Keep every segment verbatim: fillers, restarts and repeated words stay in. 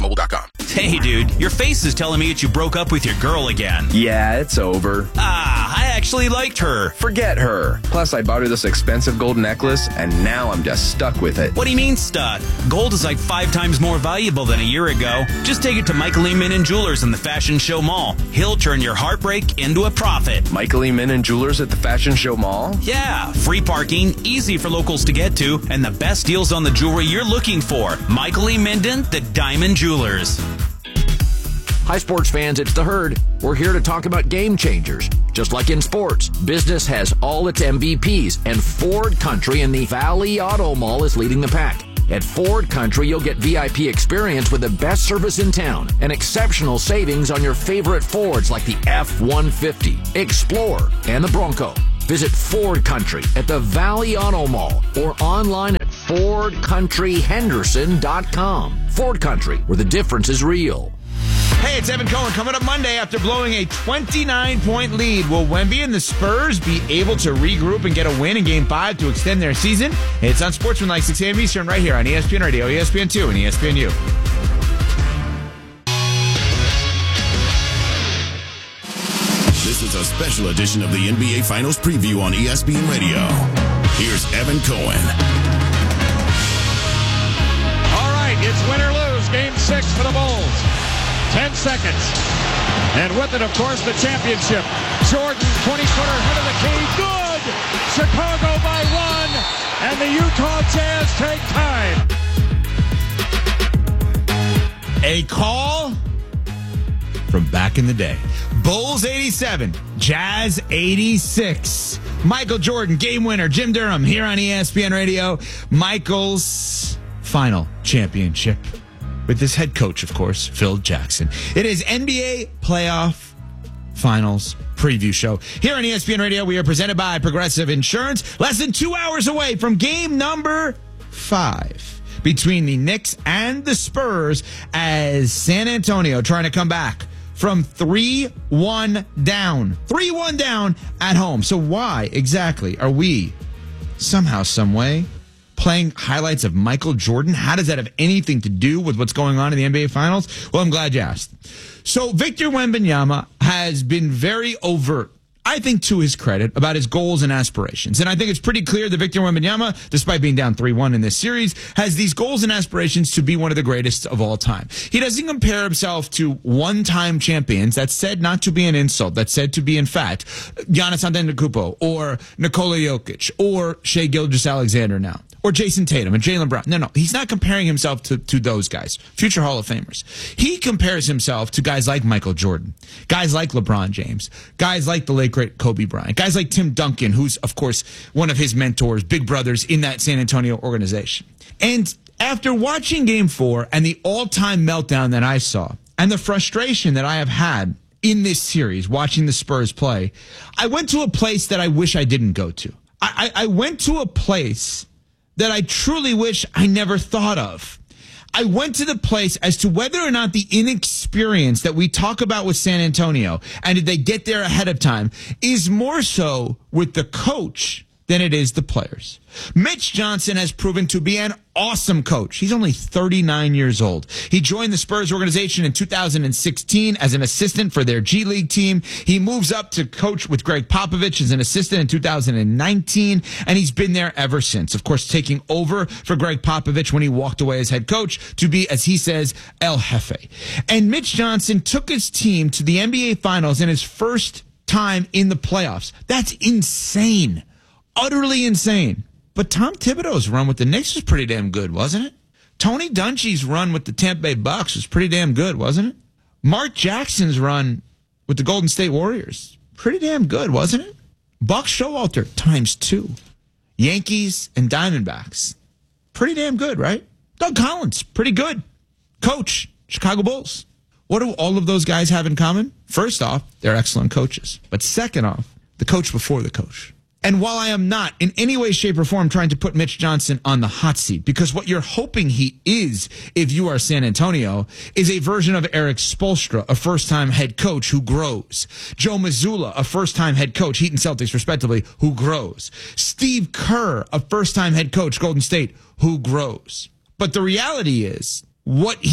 mobile dot com. Hey, dude, your face is telling me that you broke up with your girl again. Yeah, it's over. Ah, I actually liked her. Forget her. Plus, I bought her this expensive gold necklace, and now I'm just stuck with it. What do you mean stuck? Gold is like five times more valuable than a year ago. Just take it to Michael E. Minnan Jewelers in the Fashion Show Mall. He'll turn your heartbreak into a profit. Michael E. Minnan Jewelers at the Fashion Show Mall? Yeah, free parking, easy for locals to get to, and the best deals on the jewelry you're looking for. Michael E. Minden, the Diamond Jewelers. Hi, sports fans, it's The Herd. We're here to talk about game changers. Just like in sports, business has all its M V Ps, and Ford Country in the Valley Auto Mall is leading the pack. At Ford Country, you'll get V I P experience with the best service in town and exceptional savings on your favorite Fords like the F one fifty, Explorer, and the Bronco. Visit Ford Country at the Valley Auto Mall or online at ford country henderson dot com. Ford Country, where the difference is real. Hey, it's Evan Cohen. Coming up Monday after blowing a twenty-nine point lead, will Wemby and the Spurs be able to regroup and get a win in Game five to extend their season? It's on Sportsmanlike, six a.m. Eastern, right here on E S P N Radio, E S P N two, and E S P N U. This is a special edition of the N B A Finals preview on E S P N Radio. Here's Evan Cohen. All right, it's win or lose. Game six for the Bulls. Ten seconds. And with it, of course, the championship. Jordan, twenty-footer, head of the key. Good! Chicago by one. And the Utah Jazz take time. A call from back in the day. Bulls eighty-seven, Jazz eighty-six. Michael Jordan, game winner. Jim Durham here on E S P N Radio. Michael's final championship. With his head coach, of course, Phil Jackson. It is N B A Playoff Finals Preview Show. Here on E S P N Radio, we are presented by Progressive Insurance. Less than two hours away from game number five between the Knicks and the Spurs as San Antonio trying to come back from three one down. three one down at home. So why exactly are we somehow, some way playing highlights of Michael Jordan? How does that have anything to do with what's going on in the N B A Finals? Well, I'm glad you asked. So Victor Wembanyama has been very overt, I think to his credit, about his goals and aspirations. And I think it's pretty clear that Victor Wembanyama, despite being down three one in this series, has these goals and aspirations to be one of the greatest of all time. He doesn't compare himself to one-time champions. That's said not to be an insult. That's said to be, in fact, Giannis Antetokounmpo or Nikola Jokic or Shai Gilgeous-Alexander now, or Jason Tatum and Jaylen Brown. No, no, he's not comparing himself to, to those guys, future Hall of Famers. He compares himself to guys like Michael Jordan, guys like LeBron James, guys like the late great Kobe Bryant, guys like Tim Duncan, who's, of course, one of his mentors, big brothers in that San Antonio organization. And after watching Game four and the all-time meltdown that I saw and the frustration that I have had in this series watching the Spurs play, I went to a place that I wish I didn't go to. I, I, I went to a place that I truly wish I never thought of. I went to the place as to whether or not the inexperience that we talk about with San Antonio, and did they get there ahead of time, is more so with the coach than it is the players. Mitch Johnson has proven to be an awesome coach. He's only thirty-nine years old. He joined the Spurs organization in two thousand sixteen as an assistant for their G League team. He moves up to coach with Greg Popovich as an assistant in two thousand nineteen, and he's been there ever since. Of course, taking over for Greg Popovich when he walked away as head coach to be, as he says, El Jefe. And Mitch Johnson took his team to the N B A Finals in his first time in the playoffs. That's insane. Utterly insane. But Tom Thibodeau's run with the Knicks was pretty damn good, wasn't it? Tony Dungy's run with the Tampa Bay Bucks was pretty damn good, wasn't it? Mark Jackson's run with the Golden State Warriors, pretty damn good, wasn't it? Buck Showalter times two. Yankees and Diamondbacks, pretty damn good, right? Doug Collins, pretty good. Coach, Chicago Bulls. What do all of those guys have in common? First off, they're excellent coaches. But second off, the coach before the coach. And while I am not in any way, shape, or form trying to put Mitch Johnson on the hot seat, because what you're hoping he is, if you are San Antonio, is a version of Eric Spoelstra, a first-time head coach who grows. Joe Mazzulla, a first-time head coach, Heat and Celtics respectively, who grows. Steve Kerr, a first-time head coach, Golden State, who grows. But the reality is, what he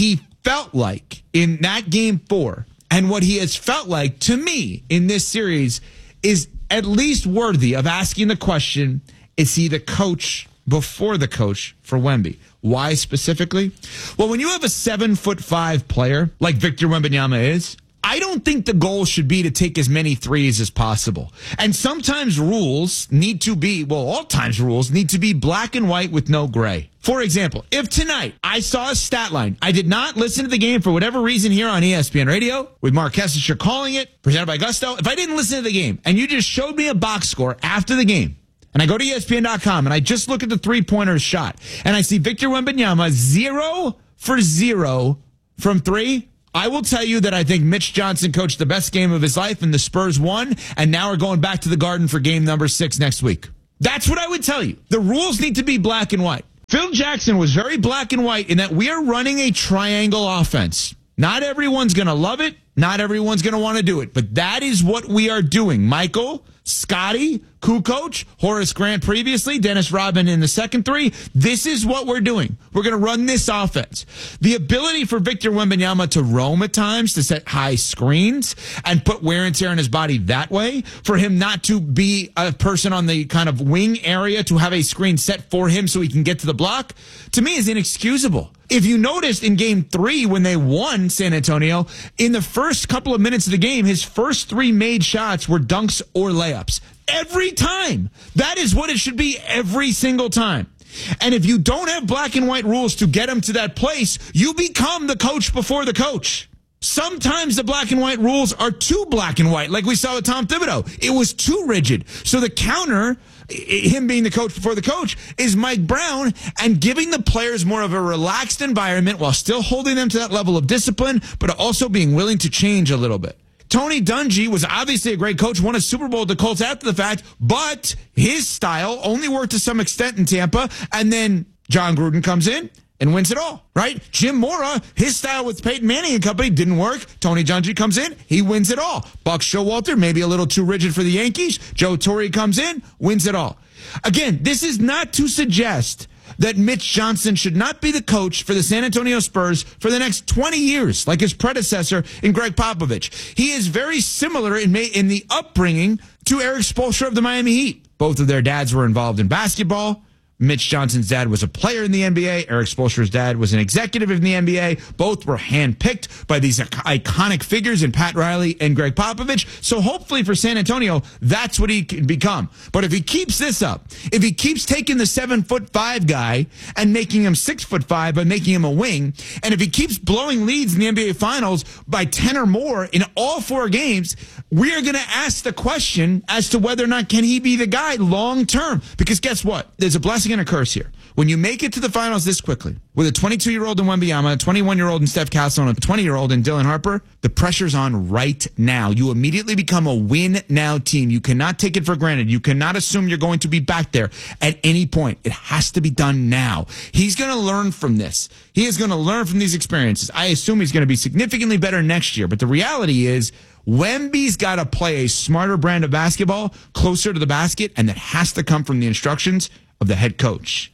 felt like in that game four and what he has felt like to me in this series is at least worthy of asking the question, is he the coach before the coach for Wemby? Why specifically? Well, when you have a seven foot five player like Victor Wembanyama is, I don't think the goal should be to take as many threes as possible. And sometimes rules need to be, well, all times rules need to be black and white with no gray. For example, if tonight I saw a stat line, I did not listen to the game for whatever reason here on E S P N Radio, with Mark Kessinger calling it, presented by Gusto. If I didn't listen to the game and you just showed me a box score after the game, and I go to E S P N dot com and I just look at the three-pointers shot, and I see Victor Wembanyama zero for zero from three, I will tell you that I think Mitch Johnson coached the best game of his life and the Spurs won, and now we're going back to the Garden for game number six next week. That's what I would tell you. The rules need to be black and white. Phil Jackson was very black and white in that we are running a triangle offense. Not everyone's going to love it. Not everyone's going to want to do it. But that is what we are doing. Michael, Scotty, Kukoc, Horace Grant previously, Dennis Rodman in the second three. This is what we're doing. We're going to run this offense. The ability for Victor Wembanyama to roam at times, to set high screens and put wear and tear on his body that way, for him not to be a person on the kind of wing area to have a screen set for him so he can get to the block, to me is inexcusable. If you noticed in game three when they won San Antonio, in the first couple of minutes of the game, his first three made shots were dunks or layups. Every time. That is what it should be every single time. And if you don't have black and white rules to get him to that place, you become the coach before the coach. Sometimes the black and white rules are too black and white, like we saw with Tom Thibodeau. It was too rigid. So the counter, him being the coach before the coach, is Mike Brown and giving the players more of a relaxed environment while still holding them to that level of discipline, but also being willing to change a little bit. Tony Dungy was obviously a great coach, won a Super Bowl with the Colts after the fact, but his style only worked to some extent in Tampa, and then John Gruden comes in and wins it all, right? Jim Mora, his style with Peyton Manning and company didn't work. Tony Dungy comes in, he wins it all. Buck Showalter, maybe a little too rigid for the Yankees. Joe Torre comes in, wins it all. Again, this is not to suggest that Mitch Johnson should not be the coach for the San Antonio Spurs for the next twenty years, like his predecessor in Greg Popovich. He is very similar in, may, in the upbringing to Eric Spoelstra of the Miami Heat. Both of their dads were involved in basketball. Mitch Johnson's dad was a player in the N B A. Eric Spoelstra's dad was an executive in the N B A. Both were handpicked by these iconic figures in Pat Riley and Greg Popovich. So hopefully for San Antonio, that's what he can become. But if he keeps this up, if he keeps taking the seven foot five guy and making him six foot five by making him a wing, and if he keeps blowing leads in the N B A Finals by ten or more in all four games, we are going to ask the question as to whether or not can he be the guy long term. Because guess what? There's a blessing and a curse here. When you make it to the finals this quickly, with a twenty-two-year-old in Wembanyama, a twenty-one-year-old in Steph Castle, and a twenty-year-old in Dylan Harper, the pressure's on right now. You immediately become a win-now team. You cannot take it for granted. You cannot assume you're going to be back there at any point. It has to be done now. He's going to learn from this. He is going to learn from these experiences. I assume he's going to be significantly better next year, but the reality is Wemby's got to play a smarter brand of basketball closer to the basket, and that has to come from the instructions of the head coach.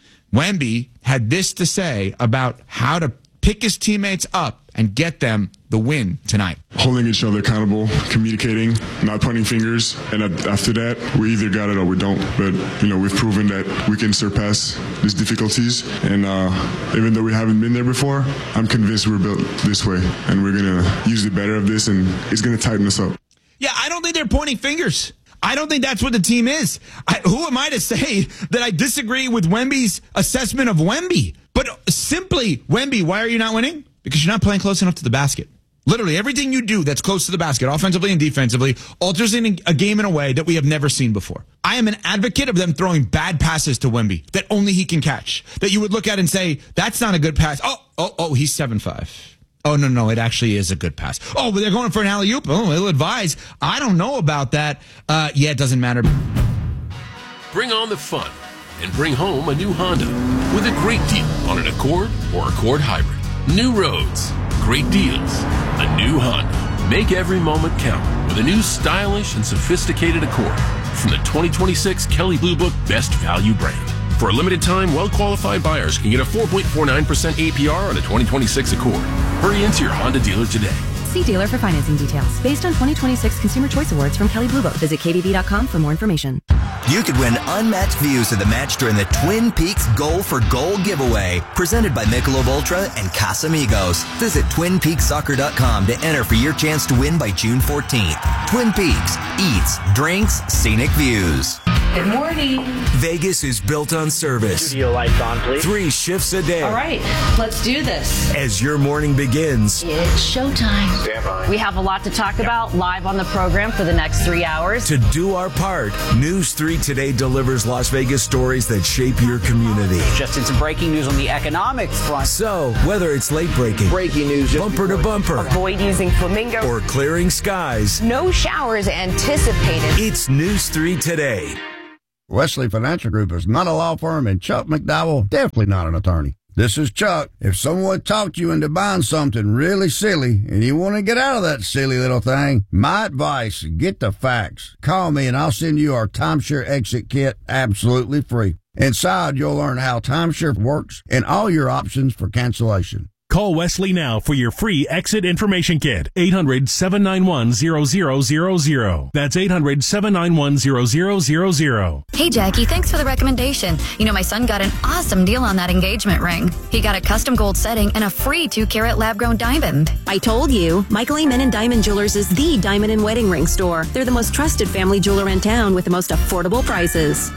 Wemby had this to say about how to pick his teammates up and get them the win tonight. Holding each other accountable, communicating, not pointing fingers, and after that, we either got it or we don't. But, you know, we've proven that we can surpass these difficulties, and uh, even though we haven't been there before, I'm convinced we're built this way, and we're going to use the better of this, and it's going to tighten us up. Yeah, I don't think they're pointing fingers. I don't think that's what the team is. I, who am I to say that I disagree with Wemby's assessment of Wemby? But simply, Wemby, why are you not winning? Because you're not playing close enough to the basket. Literally, everything you do that's close to the basket, offensively and defensively, alters in a game in a way that we have never seen before. I am an advocate of them throwing bad passes to Wemby that only he can catch. That you would look at and say, that's not a good pass. Oh, oh, oh, he's seven five. Oh, no, no, it actually is a good pass. Oh, but they're going for an alley-oop. Oh, ill advised. I don't know about that. Uh, yeah, it doesn't matter. Bring on the fun and bring home a new Honda with a great deal on an Accord or Accord Hybrid. New roads, great deals, a new Honda. Make every moment count with a new stylish and sophisticated Accord from the twenty twenty-six Kelley Blue Book Best Value brand. For a limited time, well-qualified buyers can get a four point four nine percent A P R on a twenty twenty-six Accord. Hurry into your Honda dealer today. See dealer for financing details. Based on twenty twenty-six Consumer Choice Awards from Kelley Blue Book. Visit K B B dot com for more information. You could win unmatched views of the match during the Twin Peaks Goal for Goal giveaway, presented by Michelob Ultra and Casamigos. Visit twin peaks soccer dot com to enter for your chance to win by June fourteenth. Twin Peaks, eats, drinks, scenic views. Good morning. Vegas is built on service. Studio lights on, please. Three shifts a day. All right, let's do this. As your morning begins, It's showtime. Stand by. We have a lot to talk about live on the program for the next three hours. To do our part, News three Today delivers Las Vegas stories that shape your community. Just in some breaking news on the economic front. So, whether it's late breaking, breaking news, bumper to bumper, Avoid using flamingo, or clearing skies, no showers anticipated. It's News three Today. Wesley Financial Group is not a law firm, and Chuck McDowell definitely not an attorney. This is Chuck. If someone talked you into buying something really silly and you want to get out of that silly little thing, my advice, get the facts. Call me and I'll send you our timeshare exit kit absolutely free. Inside, you'll learn how timeshare works and all your options for cancellation. Call Wesley now for your free exit information kit. eight hundred, seven nine one, zero zero zero zero. That's eight hundred, seven nine one, zero zero zero zero. Hey, Jackie, thanks for the recommendation. You know, my son got an awesome deal on that engagement ring. He got a custom gold setting and a free two-carat lab-grown diamond. I told you, Michael Amen Diamond Jewelers is the diamond and wedding ring store. They're the most trusted family jeweler in town with the most affordable prices.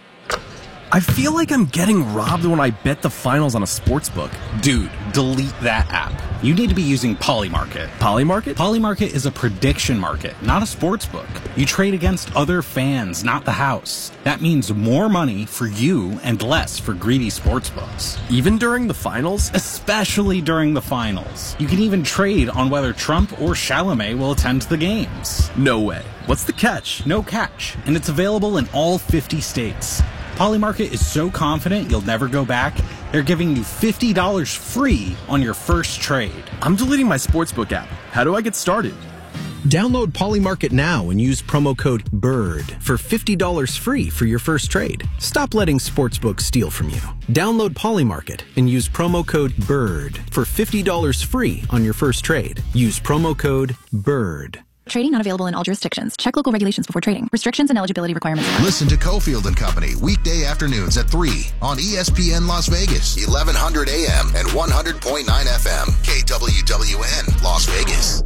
I feel like I'm getting robbed when I bet the finals on a sportsbook. Dude, delete that app. You need to be using Polymarket. Polymarket? Polymarket is a prediction market, not a sportsbook. You trade against other fans, not the house. That means more money for you and less for greedy sportsbooks. Even during the finals? Especially during the finals. You can even trade on whether Trump or Chalamet will attend the games. No way. What's the catch? No catch. And it's available in all fifty states. Polymarket is so confident you'll never go back, they're giving you fifty dollars free on your first trade. I'm deleting my sportsbook app. How do I get started? Download Polymarket now and use promo code BIRD for fifty dollars free for your first trade. Stop letting sportsbooks steal from you. Download Polymarket and use promo code BIRD for fifty dollars free on your first trade. Use promo code BIRD. Trading not available in all jurisdictions. Check local regulations before trading. Restrictions and eligibility requirements. Listen to Cofield and Company weekday afternoons at three on E S P N Las Vegas, eleven hundred A M and one hundred point nine F M. K W W N Las Vegas.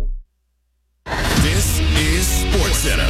This is SportsCenter.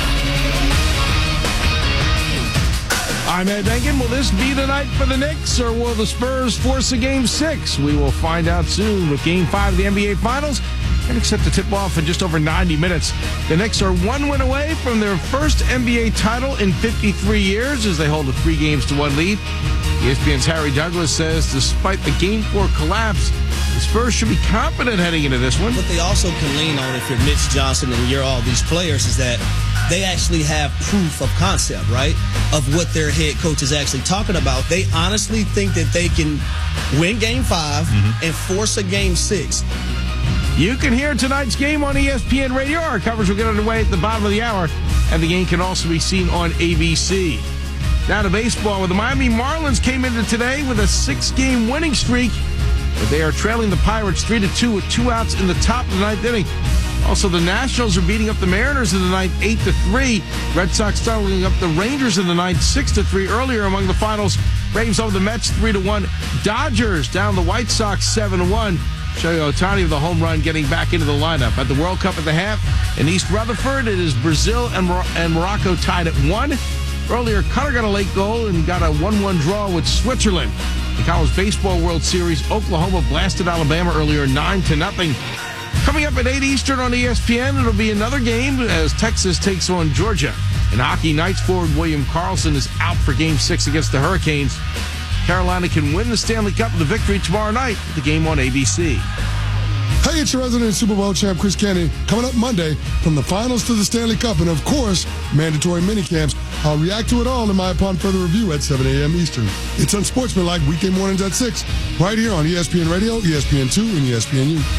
I'm Ed Enkin. Will this be the night for the Knicks, or will the Spurs force a game six? We will find out soon with game five of the N B A Finals. And except to tip off in just over ninety minutes. The Knicks are one win away from their first N B A title in fifty-three years as they hold a three games to one lead. E S P N's Harry Douglas says despite the game four collapse, the Spurs should be confident heading into this one. What they also can lean on if you're Mitch Johnson and you're all these players is that they actually have proof of concept, right? Of what their head coach is actually talking about. They honestly think that they can win game five mm-hmm. and force a game six. You can hear tonight's game on E S P N Radio. Our coverage will get underway at the bottom of the hour, and the game can also be seen on A B C. Now to baseball, where the Miami Marlins came into today with a six-game winning streak, but they are trailing the Pirates three to two with two outs in the top of the ninth inning. Also, the Nationals are beating up the Mariners in the ninth eight to three. Red Sox starting up the Rangers in the ninth six to three. Earlier among the finals, Braves over the Mets three to one. Dodgers down the White Sox seven to one. Shohei Ohtani with the home run getting back into the lineup. At the World Cup at the half in East Rutherford, it is Brazil and, Mor- and Morocco tied at one. Earlier, Qatar got a late goal and got a one one draw with Switzerland. The College Baseball World Series, Oklahoma blasted Alabama earlier nine to nothing. Coming up at eight Eastern on E S P N, it'll be another game as Texas takes on Georgia. In hockey, Knights forward William Karlsson is out for Game six against the Hurricanes. Carolina can win the Stanley Cup with a victory tomorrow night with the game on A B C. Hey, it's your resident Super Bowl champ, Chris Kenny, coming up Monday from the finals to the Stanley Cup and, of course, mandatory minicamps. I'll react to it all in my Upon Further Review at seven a.m. Eastern. It's Unsportsmanlike weekday mornings at six, right here on E S P N Radio, E S P N two, and E S P N U.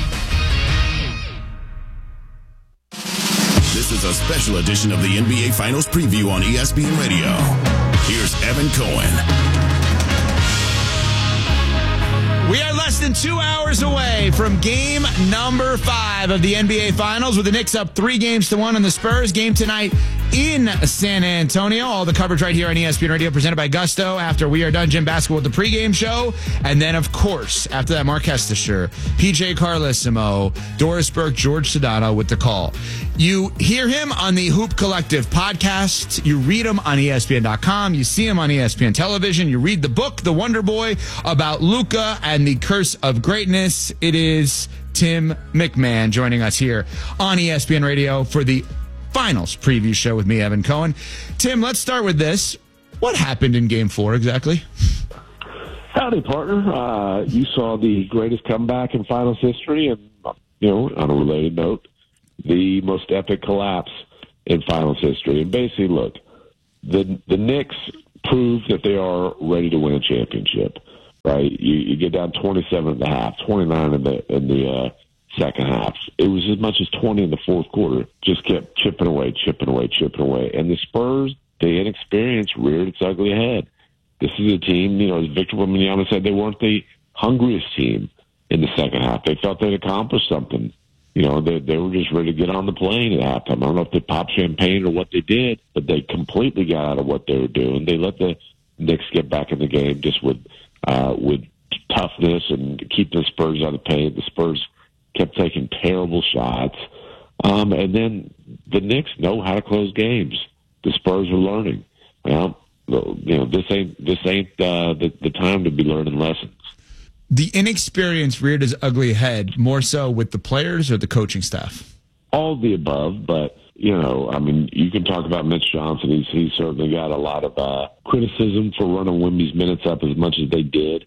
This is a special edition of the N B A Finals preview on E S P N Radio. Here's Evan Cohen. We are less than two hours away from game number five of the N B A Finals, with the Knicks up three games to one on the Spurs. Game tonight in San Antonio. All the coverage right here on E S P N Radio, presented by Gusto. After we are done, Jim Basketball with the pregame show. And then, of course, after that, Mark Hestisher, P J Carlissimo, Doris Burke, George Sedano with the call. You hear him on the Hoop Collective podcast. You read him on E S P N dot com. You see him on E S P N television. You read the book, The Wonder Boy, about Luka and the curse of greatness. It is Tim McMahon joining us here on E S P N Radio for the Finals preview show with me, Evan Cohen. Tim, let's start with this. What happened in Game Four exactly? Howdy, partner. Uh, you saw the greatest comeback in Finals history, and you know, on a related note, the most epic collapse in Finals history. And basically, look, the the Knicks proved that they are ready to win a championship. Right, you, you get down twenty-seven at the half, twenty-nine in the in the uh, second half. It was as much as twenty in the fourth quarter. Just kept chipping away, chipping away, chipping away. And the Spurs, the inexperience, reared its ugly head. This is a team, you know, as Victor Wembanyama said, they weren't the hungriest team in the second half. They felt they'd accomplished something. You know, they they were just ready to get on the plane at halftime. I don't know if they popped champagne or what they did, but they completely got out of what they were doing. They let the Knicks get back in the game just with Uh, with toughness and keep the Spurs out of pain. The Spurs kept taking terrible shots. Um, and then the Knicks know how to close games. The Spurs are learning. Well, you know, this ain't this ain't uh, the, the time to be learning lessons. The inexperience reared its ugly head more so with the players or the coaching staff? All of the above, but you know, I mean, you can talk about Mitch Johnson. He's, he's certainly got a lot of uh, criticism for running Wemby's minutes up as much as they did.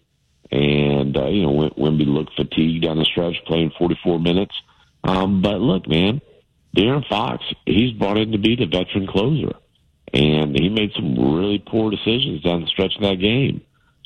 And, uh, you know, Wemby looked fatigued down the stretch, playing forty-four minutes. Um, but look, man, De'Aaron Fox, he's brought in to be the veteran closer. And he made some really poor decisions down the stretch of that game.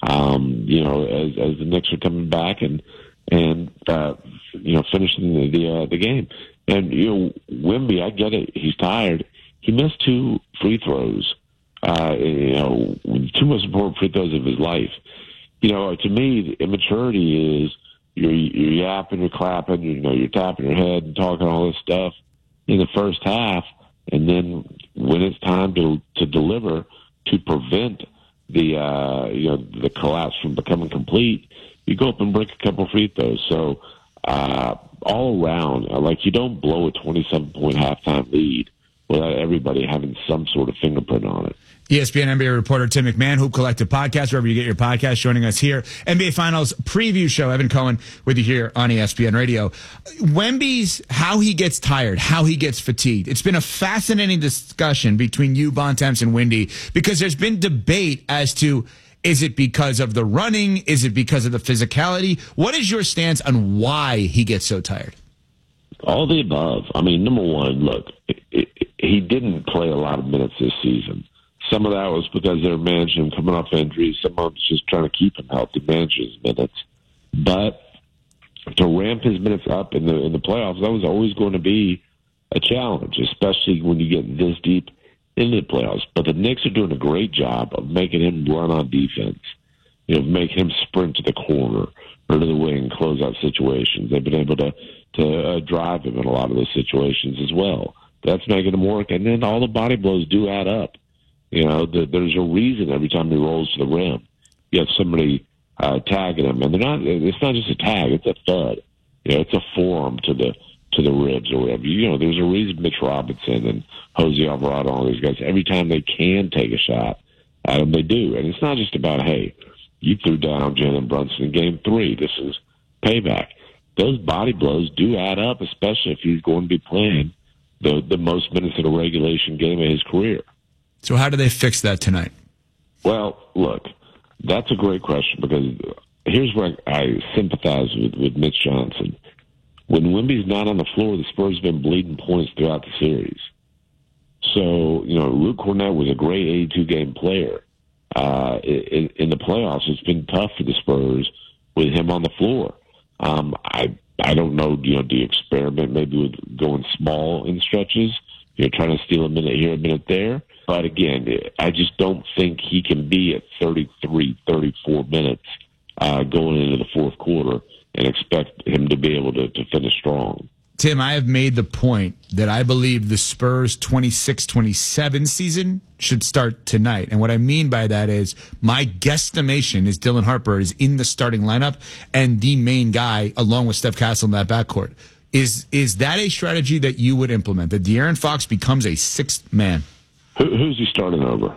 Um, you know, as, as the Knicks are coming back and, and uh, you know, finishing the, the, uh, the game. And, you know, Wemby, I get it. He's tired. He missed two free throws, uh, you know, two most important free throws of his life. You know, to me, the immaturity is you're, you're yapping, you're clapping, you know, you're tapping your head and talking all this stuff in the first half. And then when it's time to, to deliver to prevent the, uh, you know, the collapse from becoming complete, you go up and break a couple free throws. So, uh, all around, like you don't blow a twenty-seven point halftime lead without everybody having some sort of fingerprint on it. E S P N N B A reporter Tim McMahon, Hoop Collective podcast, wherever you get your podcast, joining us here. N B A Finals preview show. Evan Cohen with you here on E S P N Radio. Wemby's, how he gets tired, how he gets fatigued. It's been a fascinating discussion between you, Bontemps, and Windy, because there's been debate as to, is it because of the running? Is it because of the physicality? What is your stance on why he gets so tired? All the above. I mean, number one, look, it, it, he didn't play a lot of minutes this season. Some of that was because they were managing him coming off injuries. Some of it's just trying to keep him healthy, manage his minutes. But to ramp his minutes up in the in the playoffs, that was always going to be a challenge, especially when you get this deep into the playoffs. But the Knicks are doing a great job of making him run on defense, you know, making him sprint to the corner or to the wing, close out situations. They've been able to, to uh, drive him in a lot of those situations as well. That's making him work. And then all the body blows do add up. You know, the, there's a reason every time he rolls to the rim, you have somebody uh, tagging him. And they're not, it's not just a tag, it's a thud. You know, it's a forearm to the to the ribs or whatever. You know, there's a reason Mitch Robinson and Jose Alvarado and all these guys, every time they can take a shot at him, they do. And it's not just about, hey, you threw down Jalen Brunson in game three. This is payback. Those body blows do add up, especially if he's going to be playing the, the most minutes in a regulation game of his career. So how do they fix that tonight? Well, look, that's a great question because here's where I sympathize with, with Mitch Johnson. When Wemby's not on the floor, the Spurs have been bleeding points throughout the series. So, you know, Luke Kornet was a great eighty-two game player. Uh, in, in the playoffs, it's been tough for the Spurs with him on the floor. Um, I I don't know, you know, do you experiment maybe with going small in stretches, you know, trying to steal a minute here, a minute there? But again, I just don't think he can be at thirty-three, thirty-four minutes uh, going into the fourth quarter and expect him to be able to, to finish strong. Tim, I have made the point that I believe the Spurs twenty-six twenty-seven season should start tonight. And what I mean by that is my guesstimation is Dylan Harper is in the starting lineup and the main guy along with Steph Castle in that backcourt. Is is that a strategy that you would implement, that De'Aaron Fox becomes a sixth man? Who, who's he starting over?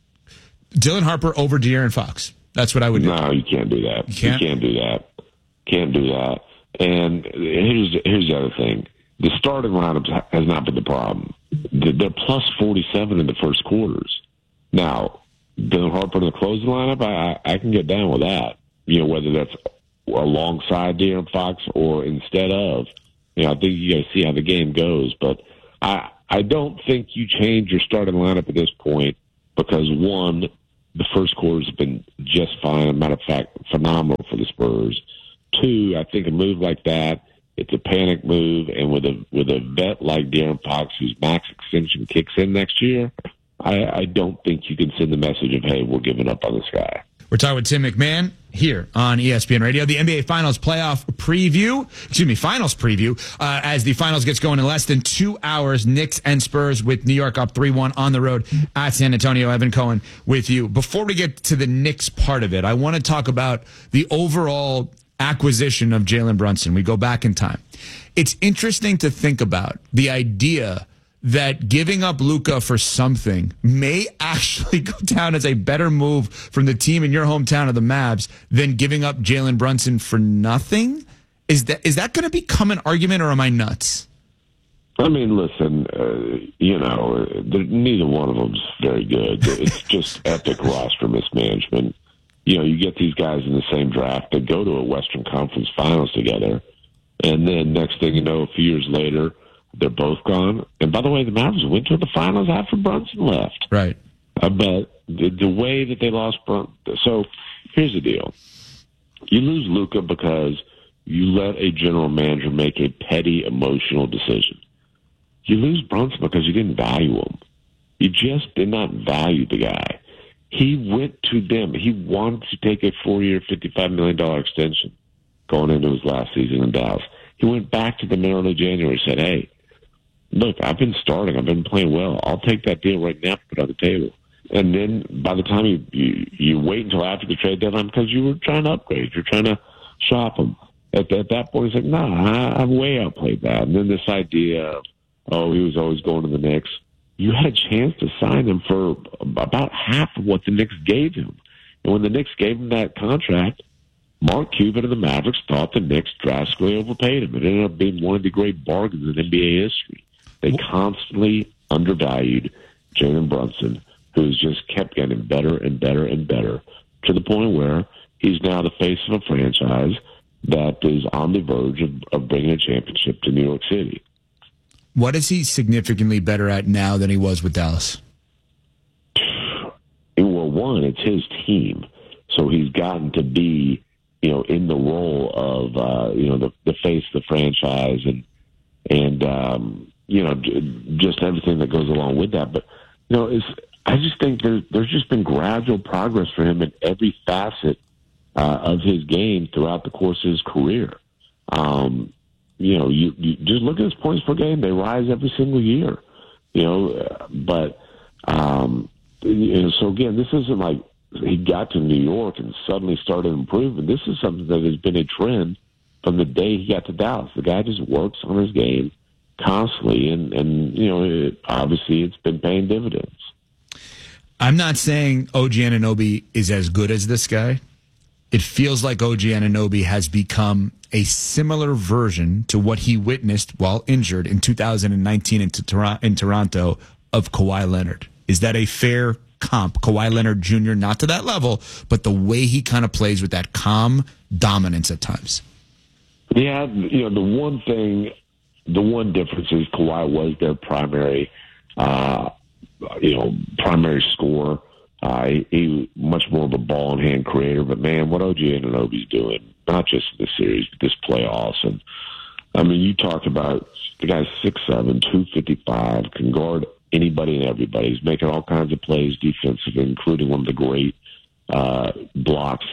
Dylan Harper over De'Aaron Fox. That's what I would do. No, you can't do that. You can't? You can't do that. Can't do that. And here's here's the other thing: the starting lineup has not been the problem. They're plus forty-seven in the first quarters. Now, Dylan Harper in the closing lineup, I, I can get down with that. You know, whether that's alongside De'Aaron Fox or instead of. You know, I think you got to see how the game goes. But I I don't think you change your starting lineup at this point because one, the first quarter's been just fine. As a matter of fact, phenomenal for the Spurs. Two, I think a move like that, it's a panic move, and with a with a vet like De'Aaron Fox, whose max extension kicks in next year, I, I don't think you can send the message of, hey, we're giving up on this guy. We're talking with Tim McMahon here on E S P N Radio. The N B A Finals playoff preview, excuse me, Finals preview, uh, as the Finals gets going in less than two hours. Knicks and Spurs with New York up three one on the road at San Antonio. Evan Cohen with you. Before we get to the Knicks part of it, I want to talk about the overall acquisition of Jalen Brunson. We go back in time. It's interesting to think about the idea that giving up Luka for something may actually go down as a better move from the team in your hometown of the Mavs than giving up Jalen Brunson for nothing. Is that is that going to become an argument, or am I nuts? I mean, listen, uh, you know, neither one of them's very good. It's just epic roster mismanagement. You know, you get these guys in the same draft, they go to a Western Conference Finals together, and then next thing you know, a few years later, they're both gone. And by the way, the Mavericks went to the finals after Brunson left. Right. Uh, but the, the way that they lost Brunson. So here's the deal. You lose Luka because you let a general manager make a petty emotional decision. You lose Brunson because you didn't value him. You just did not value the guy. He went to them. He wanted to take a four-year, fifty-five million dollars extension going into his last season in Dallas. He went back to them in early January and said, hey, look, I've been starting. I've been playing well. I'll take that deal right now, put it on the table. And then by the time you, you, you wait until after the trade deadline because you were trying to upgrade. You're trying to shop him. At, at that point, he's like, no, nah, I've way outplayed that. And then this idea of, oh, he was always going to the Knicks. You had a chance to sign him for about half of what the Knicks gave him. And when the Knicks gave him that contract, Mark Cuban and the Mavericks thought the Knicks drastically overpaid him. It ended up being one of the great bargains in N B A history. They constantly undervalued Jalen Brunson, who's just kept getting better and better and better to the point where he's now the face of a franchise that is on the verge of, of bringing a championship to New York City. What is he significantly better at now than he was with Dallas? Well, one, it's his team. So he's gotten to be, you know, in the role of, uh, you know, the, the face of the franchise and, and um, you know, just everything that goes along with that. But, you know, it's, I just think there, there's just been gradual progress for him in every facet uh, of his game throughout the course of his career. Um You know, you, you just look at his points per game; they rise every single year. You know, but um, you know, so again, this isn't like he got to New York and suddenly started improving. This is something that has been a trend from the day he got to Dallas. The guy just works on his game constantly, and and you know, it, obviously, it's been paying dividends. I'm not saying O G Anunoby is as good as this guy. It feels like O G Anunoby has become a similar version to what he witnessed while injured in two thousand nineteen in, Tor- in Toronto of Kawhi Leonard. Is that a fair comp? Kawhi Leonard Junior, not to that level, but the way he kind of plays with that calm dominance at times. Yeah, you know, the one thing, the one difference is Kawhi was their primary, uh, you know, primary scorer. Uh, he, he much more of a ball-in-hand creator. But, man, what O G Anunoby's doing, not just in this series, but this playoffs. And, I mean, you talked about the guy's six seven, two fifty-five, can guard anybody and everybody. He's making all kinds of plays defensively, including one of the great uh, blocks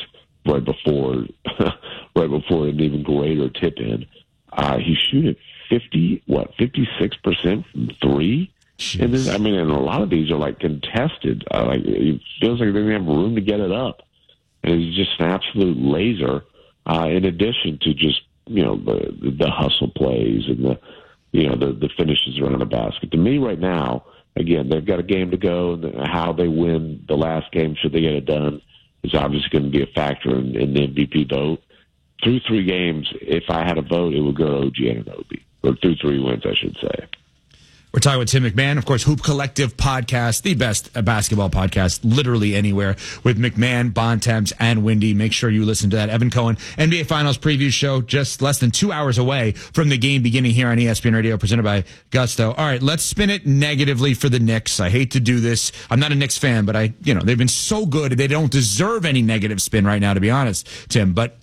right before right before an even greater tip in. Uh, he's shooting fifty, what, fifty-six percent from three? Jeez. And this, I mean, and a lot of these are like contested. Uh, like it feels like they don't have room to get it up. And he's just an absolute laser. Uh, in addition to just, you know, the the hustle plays and the, you know, the the finishes around the basket. To me, right now, again, they've got a game to go. And how they win the last game, should they get it done, is obviously going to be a factor in, in the M V P vote. Through three games, if I had a vote, it would go to O G Anunoby. Or through three wins, I should say. We're talking with Tim McMahon, of course, Hoop Collective podcast, the best basketball podcast literally anywhere, with McMahon, Bontemps, and Windy. Make sure you listen to that. Evan Cohen, N B A Finals preview show, just less than two hours away from the game beginning here on E S P N Radio, presented by Gusto. All right, let's spin it negatively for the Knicks. I hate to do this. I'm not a Knicks fan, but I, you know, they've been so good. They don't deserve any negative spin right now, to be honest, Tim. But